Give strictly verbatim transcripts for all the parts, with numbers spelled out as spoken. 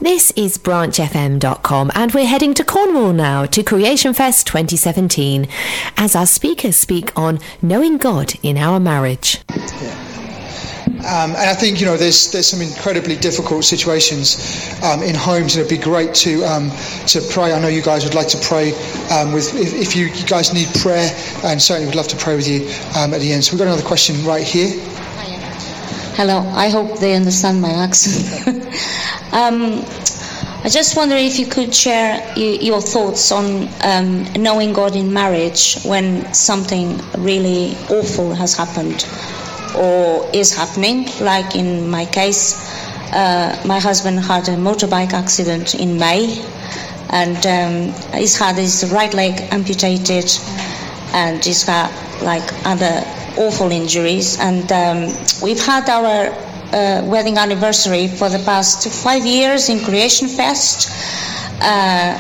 This is branch f m dot com and we're heading to Cornwall now to Creation Fest twenty seventeen as our speakers speak on knowing God in our marriage. Yeah. Um, and I think, you know, there's there's some incredibly difficult situations um, in homes, and it'd be great to um, to pray. I know you guys would like to pray um, with if, if you, you guys need prayer, and certainly would love to pray with you um, at the end. So we've got another question right here. Hello, I hope they understand my accent. um, I just wonder if you could share y- your thoughts on um, knowing God in marriage when something really awful has happened or is happening. Like in my case, uh, my husband had a motorbike accident in May, and um, he's had his right leg amputated, and he's got like other awful injuries, and um, we've had our uh, wedding anniversary for the past five years in Creation Fest. Uh,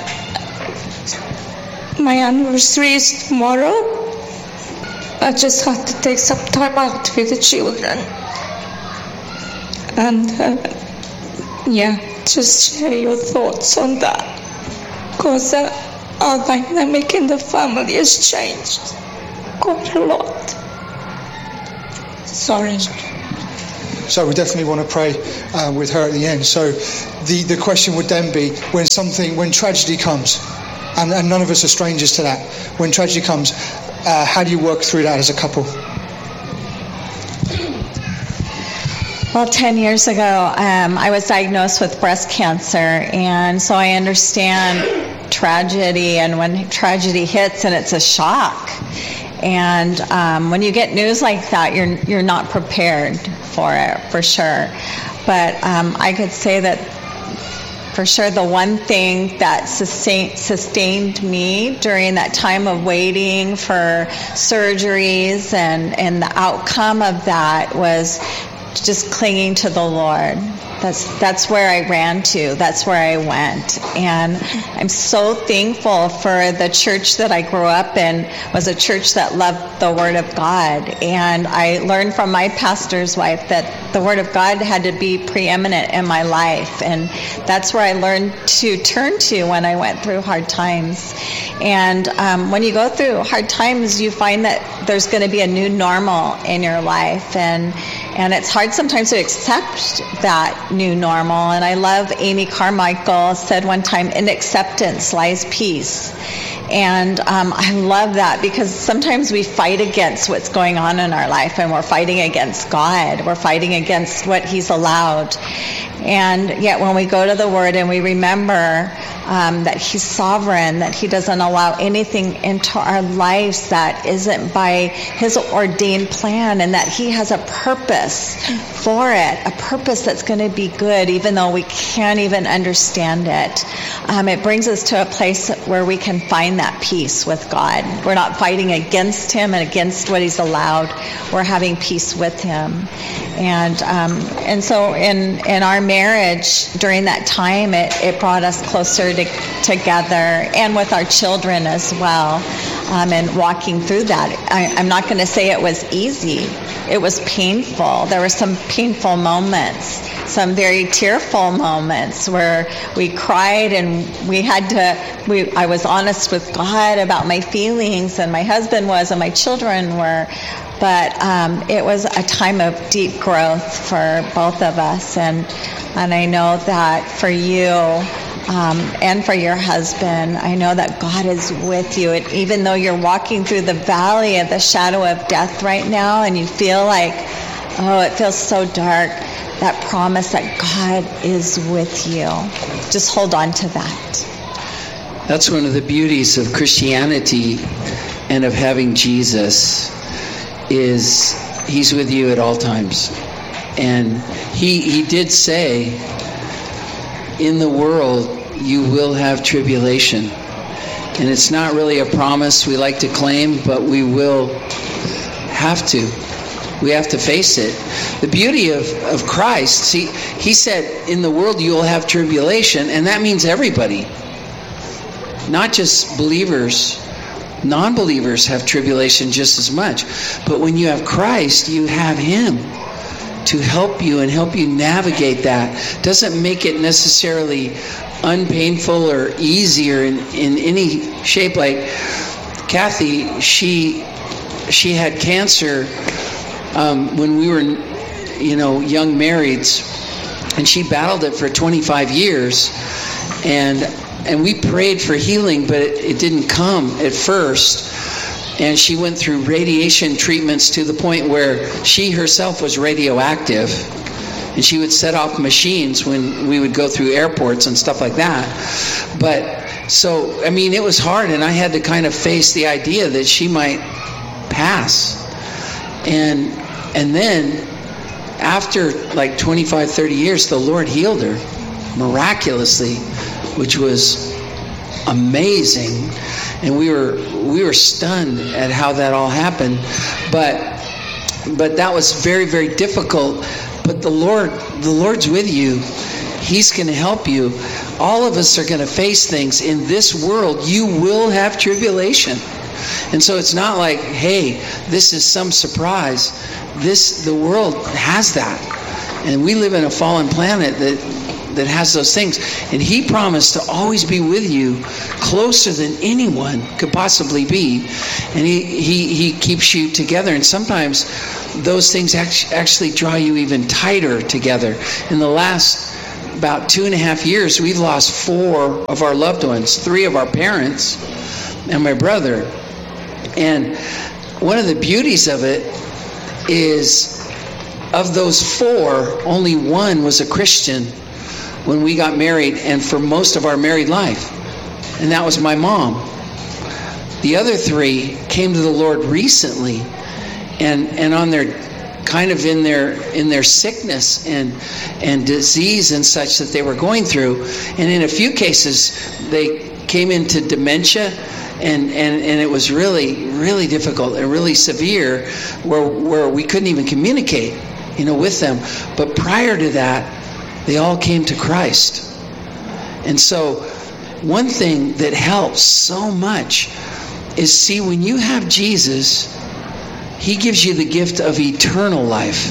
my anniversary is tomorrow. I just had to take some time out with the children, and uh, yeah, just share your thoughts on that, because uh, our dynamic in the family has changed quite a lot. Sorry. So we definitely want to pray uh, with her at the end. So the, the question would then be, when something, when tragedy comes, and, and none of us are strangers to that, when tragedy comes, uh, how do you work through that as a couple? Well, ten years ago, um, I was diagnosed with breast cancer, and so I understand tragedy, and when tragedy hits, and it's a shock. And um, when you get news like that, you're you're not prepared for it, for sure. But um, I could say that for sure the one thing that sustain, sustained me during that time of waiting for surgeries and, and the outcome of that was just clinging to the Lord. That's that's where I ran to. That's where I went. And I'm so thankful for the church that I grew up in. It was a church that loved the Word of God. And I learned from my pastor's wife that the Word of God had to be preeminent in my life. And that's where I learned to turn to when I went through hard times. And um, when you go through hard times, you find that there's going to be a new normal in your life. And and it's hard sometimes to accept that new normal. And I love Amy Carmichael said one time, in acceptance lies peace. And um, I love that, because sometimes we fight against what's going on in our life, and we're fighting against God. We're fighting against what He's allowed. And yet when we go to the Word and we remember um, that He's sovereign, that He doesn't allow anything into our lives that isn't by His ordained plan, and that He has a purpose for it, a purpose that's going to be good, even though we can't even understand it. Um, it brings us to a place where we can find that peace with God. We're not fighting against Him and against what He's allowed. We're having peace with Him. And um, and so in, in our marriage, during that time, it, it brought us closer to, together, and with our children as well, um, and walking through that. I, I'm not going to say it was easy. It was painful. There were some painful moments, some very tearful moments where we cried, and we had to, we, I was honest with God about my feelings, and my husband was, and my children were. But um, it was a time of deep growth for both of us. And and I know that for you um, and for your husband, I know that God is with you. And even though you're walking through the valley of the shadow of death right now, and you feel like, oh, it feels so dark, that promise that God is with you. Just hold on to that. That's one of the beauties of Christianity and of having Jesus, is He's with you at all times. And he he did say, in the world you will have tribulation. And it's not really a promise we like to claim, but we will have to. We have to face it. The beauty of, of Christ, see, He said, in the world you will have tribulation, and that means everybody. Not just believers. Non-believers have tribulation just as much. But when you have Christ, you have Him to help you and help you navigate that. Doesn't make it necessarily unpainful or easier in, in any shape. Like Kathy, she she had cancer um, when we were, you know, young marrieds, and she battled it for twenty-five years, and and we prayed for healing, but it, it didn't come at first. And she went through radiation treatments to the point where she herself was radioactive. And she would set off machines when we would go through airports and stuff like that. But, so, I mean, it was hard. And I had to kind of face the idea that she might pass. And, and then, after like twenty-five, thirty years, the Lord healed her miraculously, which was amazing. And we were we were stunned at how that all happened, but but that was very, very difficult. But the Lord the Lord's with you. He's going to help you. All of us are going to face things in this world. You will have tribulation, and so it's not like, hey, this is some surprise. This the world has that, and we live in a fallen planet that. that has those things. And he promised to always be with you, closer than anyone could possibly be. And he, he, he keeps you together. And sometimes those things act- actually draw you even tighter together. In the last about two and a half years, we've lost four of our loved ones, three of our parents and my brother. And one of the beauties of it is, of those four, only one was a Christian when we got married, and for most of our married life, and that was my mom. The other three came to the Lord recently, and and on their kind of in their in their sickness and and disease and such that they were going through, and in a few cases they came into dementia, and and and it was really really difficult and really severe, where where we couldn't even communicate, you know, with them. But prior to that, they all came to Christ. And so one thing that helps so much is, see, when you have Jesus, he gives you the gift of eternal life.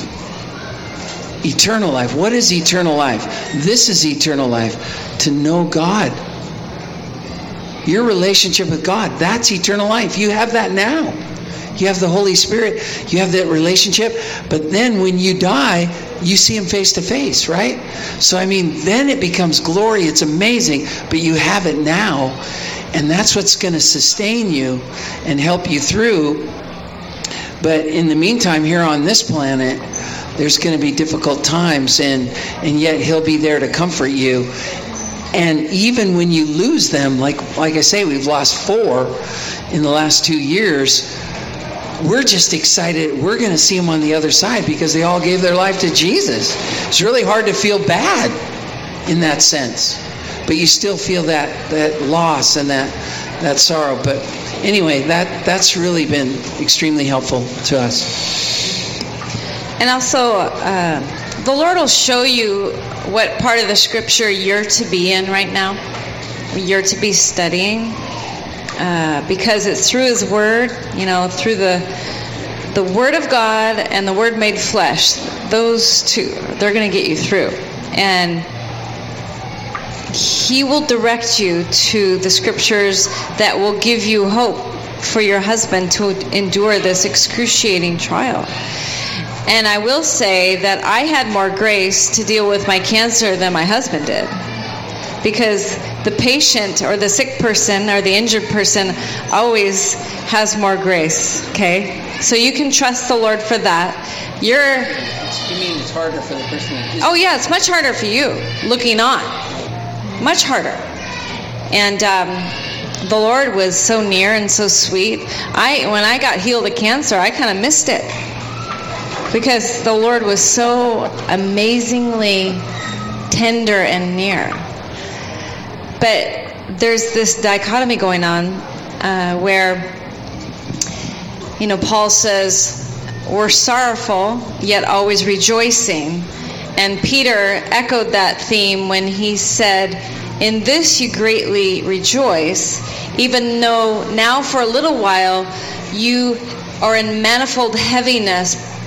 Eternal life. What is eternal life? This is eternal life. To know God. Your relationship with God, that's eternal life. You have that now. You have the Holy Spirit. You have that relationship. But then when you die, you see him face to face, right? So, I mean, then it becomes glory. It's amazing. But you have it now. And that's what's going to sustain you and help you through. But in the meantime, here on this planet, there's going to be difficult times. And, and yet he'll be there to comfort you. And even when you lose them, like like I say, we've lost four in the last two years. We're just excited. We're going to see them on the other side because they all gave their life to Jesus. It's really hard to feel bad in that sense, but you still feel that that loss and that that sorrow. But anyway, that that's really been extremely helpful to us. And also, uh, the Lord will show you what part of the scripture you're to be in right now. You're to be studying. Uh, because it's through his word, you know, through the the word of God and the word made flesh. Those two, they're going to get you through. And he will direct you to the scriptures that will give you hope for your husband to endure this excruciating trial. And I will say that I had more grace to deal with my cancer than my husband did. Because the patient or the sick person or the injured person always has more grace, okay? So you can trust the Lord for that. You're... You mean it's harder for the person that... Oh, yeah, it's much harder for you, looking on. Much harder. And um, the Lord was so near and so sweet. I When I got healed of cancer, I kind of missed it. Because the Lord was so amazingly tender and near. But there's this dichotomy going on uh, where, you know, Paul says, we're sorrowful, yet always rejoicing. And Peter echoed that theme when he said, in this you greatly rejoice, even though now for a little while you are in manifold heaviness,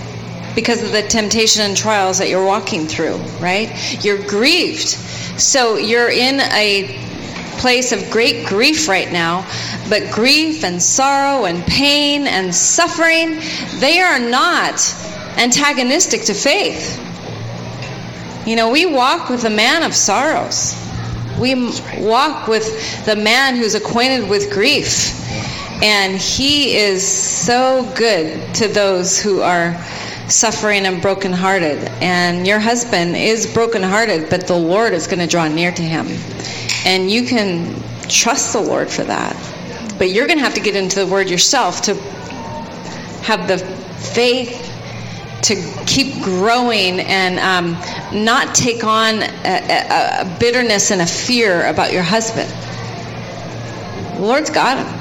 because of the temptation and trials that you're walking through, right? You're grieved. So you're in a place of great grief right now, but grief and sorrow and pain and suffering, they are not antagonistic to faith. You know, we walk with a man of sorrows. We walk with the man who's acquainted with grief. And he is so good to those who are suffering and brokenhearted. And your husband is brokenhearted, but the Lord is going to draw near to him. And you can trust the Lord for that. But you're going to have to get into the Word yourself to have the faith to keep growing and um, not take on a, a, a bitterness and a fear about your husband. The Lord's got him.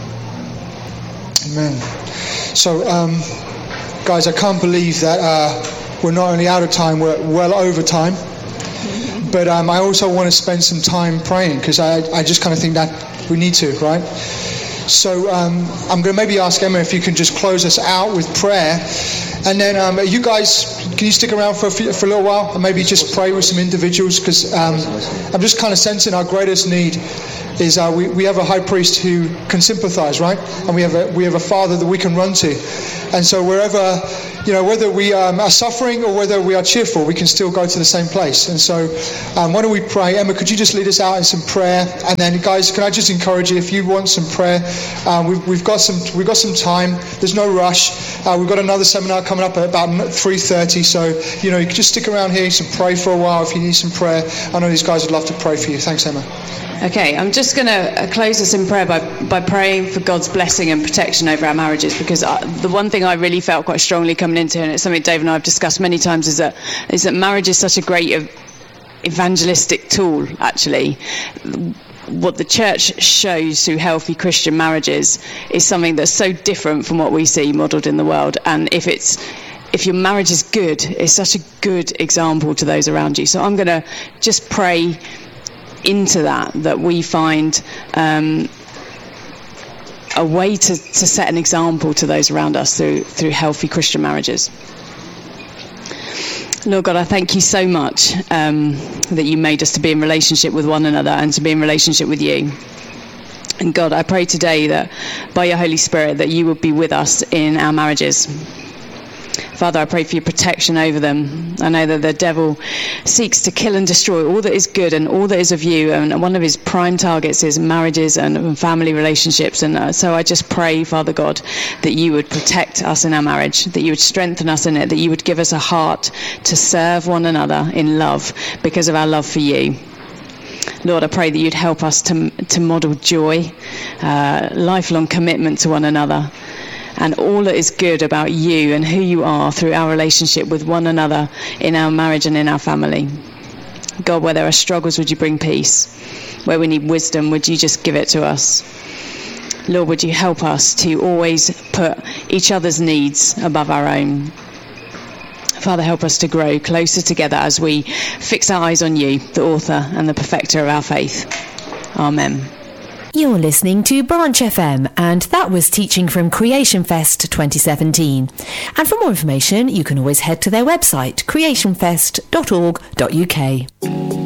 Amen. So, um, guys, I can't believe that uh, we're not only out of time, we're well over time. But um, I also want to spend some time praying, because I, I just kind of think that we need to, right? So um, I'm going to maybe ask Emma if you can just close us out with prayer. And then um, you guys, can you stick around for a, few, for a little while and maybe just pray with some individuals? Because um, I'm just kind of sensing our greatest need is uh, we, we have a high priest who can sympathize, right? And we have a we have a father that we can run to. And so wherever, you know, whether we um, are suffering or whether we are cheerful, we can still go to the same place. And so um, why don't we pray? Emma, could you just lead us out in some prayer? And then, guys, can I just encourage you, if you want some prayer, um, we've, we've got some we've got some time. There's no rush. Uh, we've got another seminar coming up at about three thirty. So, you know, you can just stick around here and pray for a while if you need some prayer. I know these guys would love to pray for you. Thanks, Emma. Okay, I'm just going to close us in prayer by, by praying for God's blessing and protection over our marriages, because I, the one thing I really felt quite strongly coming into, and it's something Dave and I have discussed many times, is that is that marriage is such a great evangelistic tool, actually. What the church shows through healthy Christian marriages is something that's so different from what we see modelled in the world. And if it's if your marriage is good, it's such a good example to those around you. So I'm going to just pray into that, that we find um, a way to, to set an example to those around us through through healthy Christian marriages. Lord God, I thank you so much um, that you made us to be in relationship with one another and to be in relationship with you. And God, I pray today that by your Holy Spirit that you would be with us in our marriages. Father, I pray for your protection over them. I know that the devil seeks to kill and destroy all that is good and all that is of you. And one of his prime targets is marriages and family relationships. And so I just pray, Father God, that you would protect us in our marriage, that you would strengthen us in it, that you would give us a heart to serve one another in love because of our love for you. Lord, I pray that you'd help us to, to model joy, uh, lifelong commitment to one another, and all that is good about you and who you are through our relationship with one another in our marriage and in our family. God, where there are struggles, would you bring peace? Where we need wisdom, would you just give it to us? Lord, would you help us to always put each other's needs above our own? Father, help us to grow closer together as we fix our eyes on you, the author and the perfecter of our faith. Amen. You're listening to Branch F M, and that was teaching from Creation Fest twenty seventeen. And for more information, you can always head to their website, creation fest dot org dot U K.